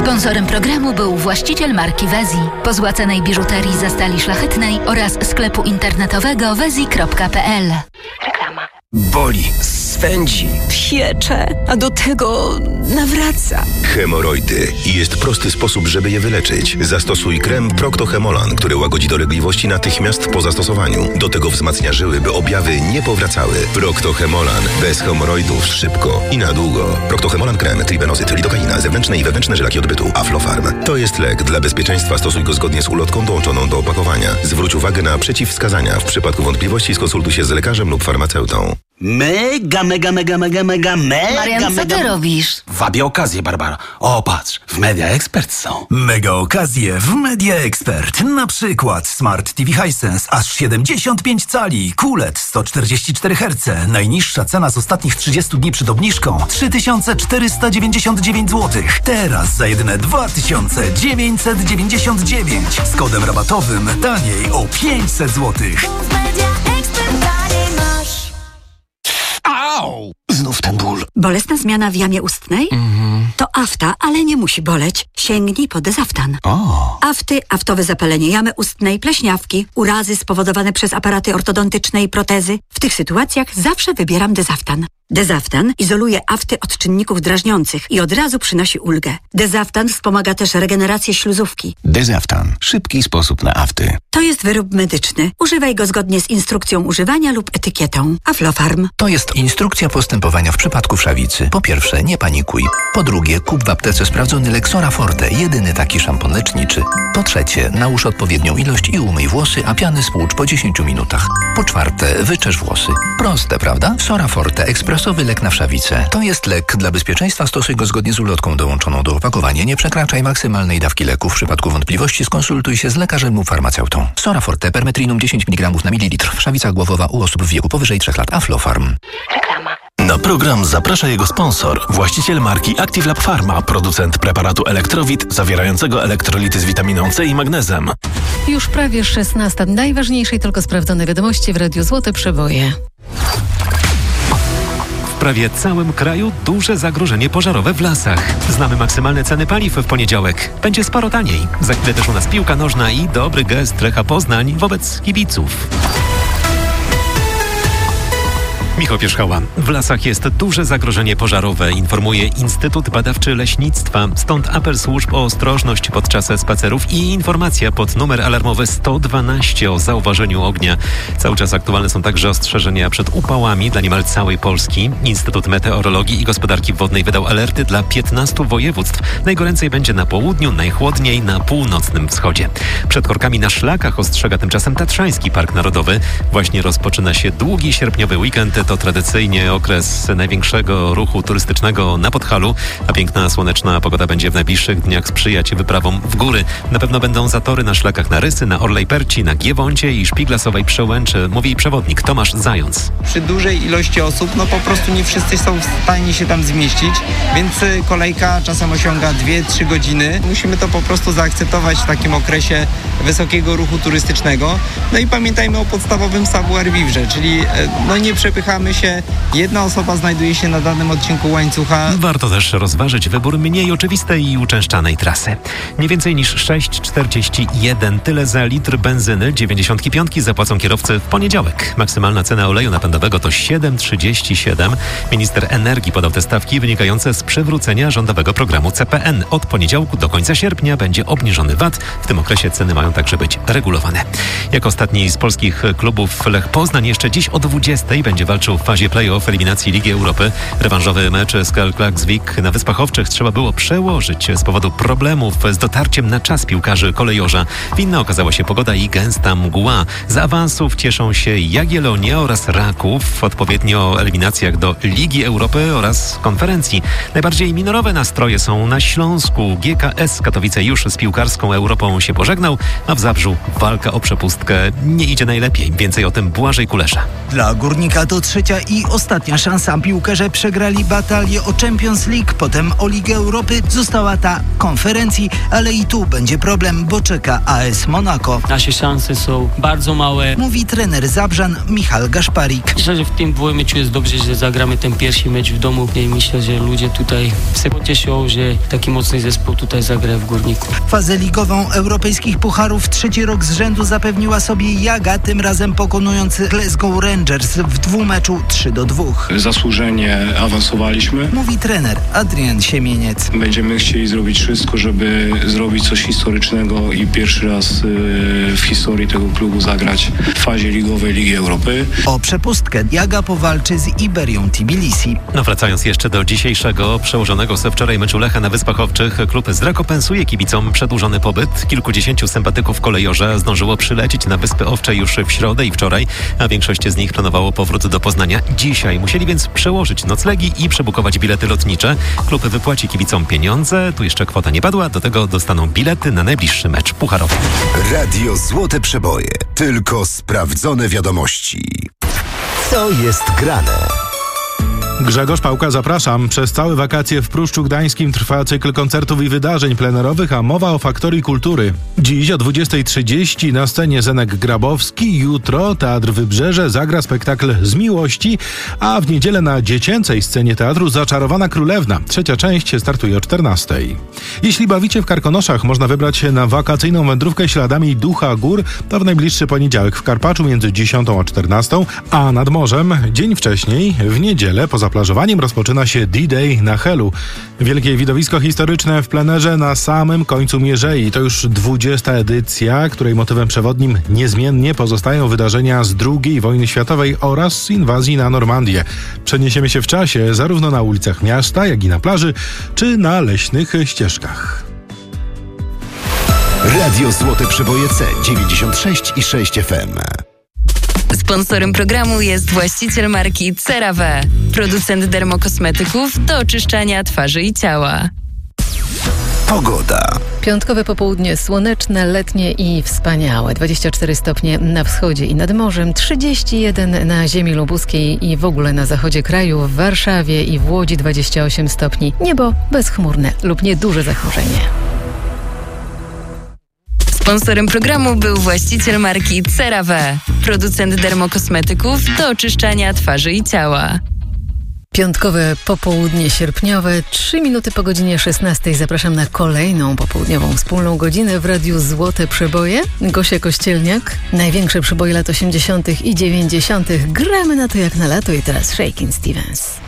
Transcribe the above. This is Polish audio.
Sponsorem programu był właściciel marki Wezi, pozłacanej biżuterii ze stali szlachetnej oraz sklepu internetowego wezi.pl. Reklama. Boli, swędzi, piecze, a do tego nawraca. Hemoroidy. Jest prosty sposób, żeby je wyleczyć. Zastosuj krem Procto-Hemolan, który łagodzi dolegliwości natychmiast po zastosowaniu. Do tego wzmacnia żyły, by objawy nie powracały. Procto-Hemolan. Bez hemoroidów szybko i na długo. Procto-Hemolan krem, tribenozyt, lidokaina, zewnętrzne i wewnętrzne żylaki odbytu. Aflofarm. To jest lek. Dla bezpieczeństwa stosuj go zgodnie z ulotką dołączoną do opakowania. Zwróć uwagę na przeciwwskazania. W przypadku wątpliwości skonsultuj się z lekarzem lub farmaceutą. Marian, co ty robisz? Wabię okazję, Barbara. O, patrz, w Media Expert są. Mega okazje w Media Expert. Na przykład Smart TV Hisense aż 75 cali, QLED 144 Hz. Najniższa cena z ostatnich 30 dni przed obniżką 3499 zł. Teraz za jedyne 2999. Z kodem rabatowym taniej o 500 zł. Au! Znów ten ból. Bolesna zmiana w jamie ustnej? To afta, ale nie musi boleć. Sięgnij po Dezaftan. Afty, aftowe zapalenie jamy ustnej, pleśniawki, urazy spowodowane przez aparaty ortodontyczne i protezy. W tych sytuacjach zawsze wybieram Dezaftan. Dezaftan izoluje afty od czynników drażniących i od razu przynosi ulgę. Dezaftan wspomaga też regenerację śluzówki. Dezaftan. Szybki sposób na afty. To jest wyrób medyczny. Używaj go zgodnie z instrukcją używania lub etykietą. Aflofarm. To jest instrukcja postępowania w przypadku wszawicy. Po pierwsze, nie panikuj. Po drugie, kup w aptece sprawdzony lek Sora Forte, jedyny taki szampon leczniczy. Po trzecie, nałóż odpowiednią ilość i umyj włosy, a piany spłucz po 10 minutach. Po czwarte, wyczesz włosy. Proste, prawda? Sora Forte, ekspresowy lek na wszawicę. To jest lek. Dla bezpieczeństwa stosuj go zgodnie z ulotką dołączoną do opakowania. Nie przekraczaj maksymalnej dawki leku. W przypadku wątpliwości skonsultuj się z lekarzem lub farmaceutą. Sora Forte, permetrinum 10 mg na mililitr. Wszawica głowowa u osób w wieku powyżej 3 lat. Aflofarm. Reklama. Na program zaprasza jego sponsor, właściciel marki Active Lab Pharma, producent preparatu Elektrowit zawierającego elektrolity z witaminą C i magnezem. Już prawie 16. Najważniejsze i tylko sprawdzone wiadomości w Radiu Złote Przeboje. W prawie całym kraju duże zagrożenie pożarowe w lasach. Znamy maksymalne ceny paliw w poniedziałek. Będzie sporo taniej. Za chwilę też u nas piłka nożna i dobry gest Lecha Poznań wobec kibiców. Michał Pierzchała. W lasach jest duże zagrożenie pożarowe, informuje Instytut Badawczy Leśnictwa. Stąd apel służb o ostrożność podczas spacerów i informacja pod numer alarmowy 112 o zauważeniu ognia. Cały czas aktualne są także ostrzeżenia przed upałami dla niemal całej Polski. Instytut Meteorologii i Gospodarki Wodnej wydał alerty dla 15 województw. Najgoręcej będzie na południu, najchłodniej na północnym wschodzie. Przed korkami na szlakach ostrzega tymczasem Tatrzański Park Narodowy. Właśnie rozpoczyna się długi sierpniowy weekend. To tradycyjnie okres największego ruchu turystycznego na Podhalu, a piękna, słoneczna pogoda będzie w najbliższych dniach sprzyjać wyprawom w góry. Na pewno będą zatory na szlakach na Rysy, na Orlej Perci, na Giewoncie i Szpiglasowej Przełęczy, mówi przewodnik Tomasz Zając. Przy dużej ilości osób, po prostu nie wszyscy są w stanie się tam zmieścić, więc kolejka czasem osiąga 2-3 godziny. Musimy to po prostu zaakceptować w takim okresie wysokiego ruchu turystycznego. No i pamiętajmy o podstawowym savoir-vivre, czyli nie przepychamy się. Jedna osoba znajduje się na danym odcinku łańcucha. Warto też rozważyć wybór mniej oczywistej i uczęszczanej trasy. Nie więcej niż 6,41. Tyle za litr benzyny 95 zapłacą kierowcy w poniedziałek. Maksymalna cena oleju napędowego to 7,37. Minister energii podał te stawki wynikające z przywrócenia rządowego programu CPN. Od poniedziałku do końca sierpnia będzie obniżony VAT. W tym okresie ceny mają także być regulowane. Jak ostatni z polskich klubów Lech Poznań jeszcze dziś o 20:00 będzie walczył w fazie play-off eliminacji Ligi Europy. Rewanżowy mecz z Klaksvik na Wyspach Owczych trzeba było przełożyć z powodu problemów z dotarciem na czas piłkarzy kolejorza. Winna okazała się pogoda i gęsta mgła. Z awansów cieszą się Jagiellonia oraz Raków w odpowiednio eliminacjach do Ligi Europy oraz konferencji. Najbardziej minorowe nastroje są na Śląsku. GKS Katowice już z piłkarską Europą się pożegnał, a w Zabrzu walka o przepustkę nie idzie najlepiej. Więcej o tym Błażej Kulesza. Dla Górnika to 3 trzecia i ostatnia szansa. Piłkarze przegrali batalię o Champions League, potem o Ligę Europy. Została ta konferencji, ale i tu będzie problem, bo czeka AS Monaco. Nasze szanse są bardzo małe. Mówi trener Zabrzan Michal Gaszparik. Myślę, że w tym dwójmeczu jest dobrze, że zagramy ten pierwszy mecz w domu i myślę, że ludzie tutaj się pocieszą, że taki mocny zespół tutaj zagra w Górniku. Fazę ligową europejskich pucharów trzeci rok z rzędu zapewniła sobie Jaga, tym razem pokonując Glasgow Rangers w dwumeczu 3-2. Zasłużenie awansowaliśmy. Mówi trener Adrian Siemieniec. Będziemy chcieli zrobić wszystko, żeby zrobić coś historycznego i pierwszy raz w historii tego klubu zagrać w fazie ligowej Ligi Europy. O przepustkę Jaga powalczy z Iberią Tbilisi. Wracając jeszcze do dzisiejszego przełożonego ze wczoraj meczu Lecha na Wyspach Owczych, klub zrekompensuje kibicom przedłużony pobyt. Kilkudziesięciu sympatyków kolejorza zdążyło przylecieć na Wyspy Owcze już w środę i wczoraj, a większość z nich planowało powrót do Poznania dzisiaj. Musieli więc przełożyć noclegi i przebukować bilety lotnicze. Klub wypłaci kibicom pieniądze, tu jeszcze kwota nie padła, do tego dostaną bilety na najbliższy mecz pucharowy. Radio Złote Przeboje. Tylko sprawdzone wiadomości. Co jest grane? Grzegorz Pałka, zapraszam. Przez całe wakacje w Pruszczu Gdańskim trwa cykl koncertów i wydarzeń plenerowych, a mowa o Faktorii Kultury. Dziś o 20:30 na scenie Zenek Grabowski, jutro Teatr Wybrzeże zagra spektakl Z miłości, a w niedzielę na dziecięcej scenie teatru Zaczarowana Królewna. Trzecia część startuje o 14:00. Jeśli bawicie w Karkonoszach, można wybrać się na wakacyjną wędrówkę śladami Ducha Gór. To w najbliższy poniedziałek w Karpaczu między 10:00 a 14:00, a nad morzem dzień wcześniej, w niedzielę poza plażowaniem rozpoczyna się D-Day na Helu. Wielkie widowisko historyczne w plenerze na samym końcu Mierzei. To już 20. edycja, której motywem przewodnim niezmiennie pozostają wydarzenia z II wojny światowej oraz inwazji na Normandię. Przeniesiemy się w czasie zarówno na ulicach miasta, jak i na plaży, czy na leśnych ścieżkach. Radio Złote Przeboje C 96,6 FM. Sponsorem programu jest właściciel marki CeraVe, producent dermokosmetyków do oczyszczania twarzy i ciała. Pogoda. Piątkowe popołudnie słoneczne, letnie i wspaniałe. 24 stopnie na wschodzie i nad morzem, 31 na ziemi lubuskiej i w ogóle na zachodzie kraju, w Warszawie i w Łodzi 28 stopni. Niebo bezchmurne lub nieduże zachmurzenie. Sponsorem programu był właściciel marki CeraVe, producent dermokosmetyków do oczyszczania twarzy i ciała. Piątkowe popołudnie sierpniowe, 3 minuty po godzinie 16:00. Zapraszam na kolejną popołudniową wspólną godzinę w Radiu Złote Przeboje. Gosia Kościelniak. Największe przeboje lat 80. i 90. Gramy na to jak na lato i teraz Shakin' Stevens.